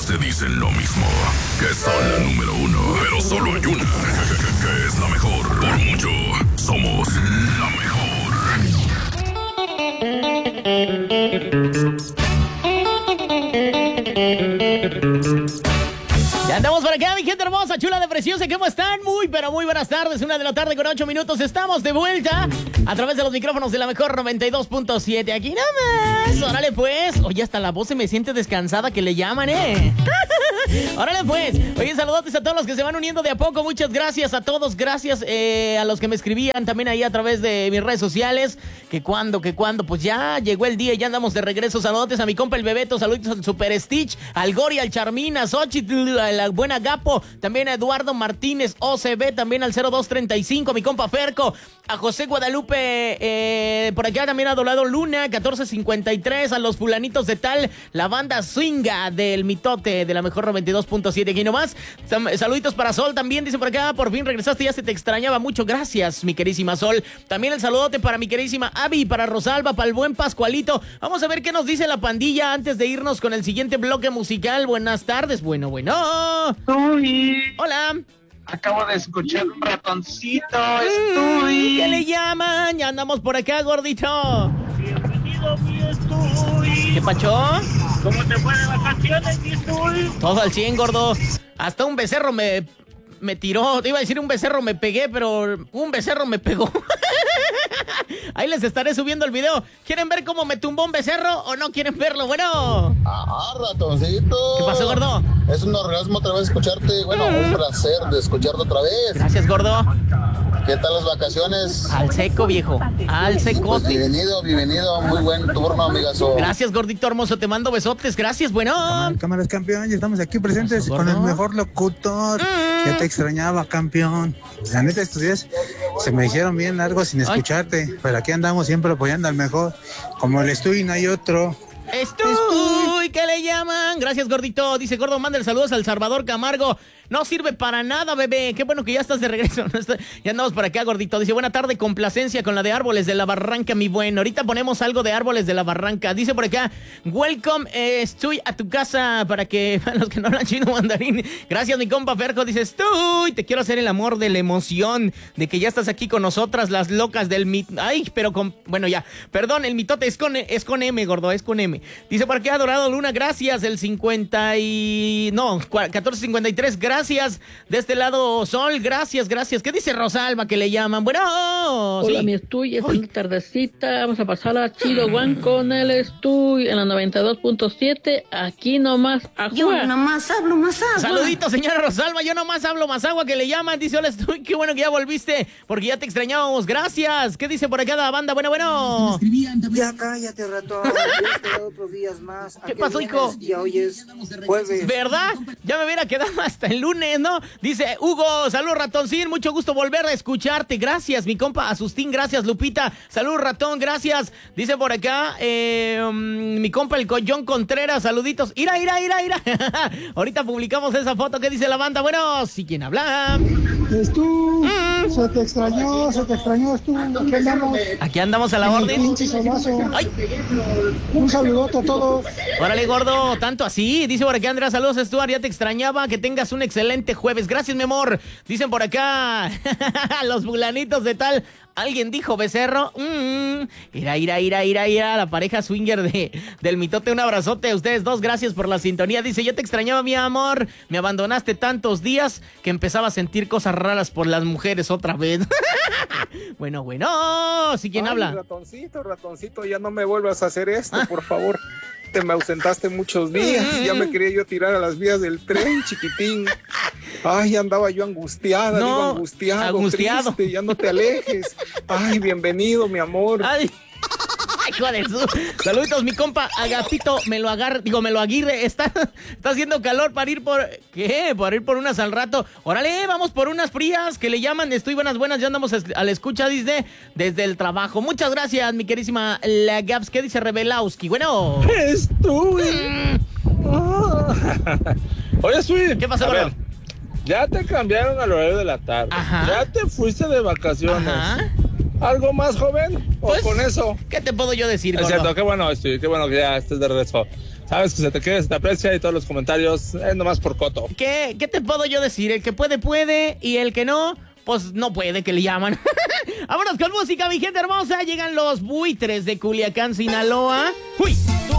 todas te dicen lo mismo, que son la número uno. Pero solo hay una que es la mejor. Por mucho, somos la mejor. Ya andamos por acá, mi gente hermosa, chula de preciosa. ¿Cómo están? Muy, pero muy buenas tardes. 1 de la tarde con 8 minutos. Estamos de vuelta a través de los micrófonos de la mejor 92.7. Aquí nada más. Órale pues. Oye, hasta la voz se me siente descansada que le llaman, Órale pues. Oye, saludotes a todos los que se van uniendo de a poco. Muchas gracias a todos. Gracias a los que me escribían también ahí a través de mis redes sociales. Que cuando, pues ya llegó el día y ya andamos de regreso. Saludotes a mi compa el Bebeto. Saludos al Super Stitch, al Gori, al Charmín, a Xochitl, a la buena Gapo. También a Eduardo Martínez OCB. También al 0235, mi compa Ferco. A José Guadalupe. Por acá también a Dolado Luna, 1453. A los fulanitos de tal. La banda Swinga del mitote de la mejor 92.7. Aquí nomás. Saluditos para Sol también. Dice por acá, por fin regresaste, ya se te extrañaba mucho. Gracias, mi querísima Sol. También el saludote para mi querísima Abby, para Rosalba, para el buen Pascualito. Vamos a ver qué nos dice la pandilla antes de irnos con el siguiente bloque musical. Buenas tardes. Bueno. Estoy. Hola. Acabo de escuchar un ratoncito. Estoy. ¿Qué le llaman? Ya andamos por acá, gordito. Bienvenido, mi Estoy. ¿Qué pacho? ¿Cómo te fue de vacaciones, mi Estoy? Todo al 100, gordo. Hasta un becerro me tiró. Te iba a decir un becerro me pegué, pero un becerro me pegó. Ahí les estaré subiendo el video. ¿Quieren ver cómo me tumbó un becerro o no quieren verlo? Bueno. Ratoncito. ¿Qué pasó, gordo? Es un orgasmo otra vez escucharte. Bueno, un placer de escucharte otra vez. Gracias, gordo. ¿Qué tal las vacaciones? Al seco, viejo. Al seco. Pues bienvenido. Muy buen turno, amigazo. Gracias, gordito hermoso. Te mando besotes. Gracias, bueno. Cámaras, campeón. Ya estamos aquí presentes con el mejor locutor. Ya te extrañaba, campeón. La neta, estos días se me hicieron bien largos sin escucharte. Pero aquí andamos siempre apoyando al mejor. Como el Estoy, no hay otro. Estoy, ¿qué le llaman? Gracias, gordito. Dice Gordo, manda saludos al Salvador Camargo. No sirve para nada, bebé. Qué bueno que ya estás de regreso. Ya andamos por acá, gordito. Dice, buena tarde, complacencia con la de Árboles de la Barranca, mi buen. Ahorita ponemos algo de Árboles de la Barranca. Dice por acá, welcome, estoy a tu casa para los que no hablan chino mandarín. Gracias, mi compa Ferjo. Dice, estoy, te quiero hacer el amor de la emoción de que ya estás aquí con nosotras, las locas del Ay, pero bueno, ya. Perdón, el mitote es con M, gordo, es con M. Dice por acá, Dorado Luna, gracias. El 1453, gracias. De este lado, Sol, gracias. ¿Qué dice Rosalba que le llaman? Bueno, hola, sí. mi Estuy, es una tardecita. Vamos a pasar a Chido Juan con el Estuy en la 92.7. Aquí nomás agua. Yo nomás hablo más agua. Saludito, señora Rosalba. Yo nomás hablo más agua que le llaman. Dice, hola, Estuy. Qué bueno que ya volviste, porque ya te extrañábamos. Gracias. ¿Qué dice por acá la banda? Bueno. Ya cállate, ratón. Otros días más. ¿Qué pasó, hijo? Ya hoy es jueves. ¿Verdad? Ya me hubiera quedado hasta el lunes, ¿no? Dice Hugo, salud, ratoncín, mucho gusto volver a escucharte. Gracias, mi compa Asustín, gracias, Lupita. Salud, ratón, gracias. Dice por acá, mi compa el Collón Contreras, saluditos. Ira. Ahorita publicamos esa foto. ¿Qué dice la banda? Bueno, sí, ¿quién habla? Es tú. Se te extrañó, es tú. Aquí andamos a la orden. Ay. Un saludote a todos. Órale, gordo, tanto así. Dice por acá Andrea, saludos, Stuart, ya te extrañaba. Que tengas un excelente jueves. Gracias, mi amor. Dicen por acá los fulanitos de tal. ¿Alguien dijo becerro? Ira. La pareja swinger del mitote. Un abrazote a ustedes dos. Gracias por la sintonía. Dice, yo te extrañaba, mi amor. Me abandonaste tantos días que empezaba a sentir cosas raras por las mujeres otra vez. Bueno. ¿Sí quién habla? Ratoncito, ya no me vuelvas a hacer esto, por favor. Te me ausentaste muchos días. Ya me quería yo tirar a las vías del tren, chiquitín. Ay, andaba yo angustiado. Triste, ya no te alejes. Ay, bienvenido, mi amor. Ay. Hijo de su... Saluditos, mi compa Agapito, me lo aguirre. Está haciendo calor para ir por... ¿Qué? Para ir por unas al rato. Órale, vamos por unas frías que le llaman. Estoy buenas, ya andamos a la escucha desde el trabajo. Muchas gracias, mi querísima La Gaps. ¿Qué dice Rebelowski? Bueno. Estoy. Oye, Sui. ¿Qué pasó, bro? Ya te cambiaron al horario de la tarde. Ajá. Ya te fuiste de vacaciones. Ajá. ¿Algo más, joven? ¿O pues, con eso? ¿Qué te puedo yo decir, gordo? Es cierto, qué bueno que ya estés de regreso. Sabes que se te quiere, se te aprecia y todos los comentarios es nomás por coto. ¿Qué te puedo yo decir? El que puede, y el que no, pues no puede, que le llaman. Vámonos con música, mi gente hermosa. Llegan los Buitres de Culiacán, Sinaloa. ¡Uy!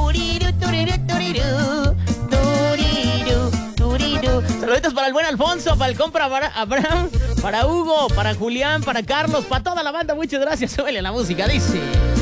Saluditos para el buen Alfonso, para el compra Abraham, para Hugo, para Julián, para Carlos, para toda la banda. Muchas gracias. Súbele la música, dice...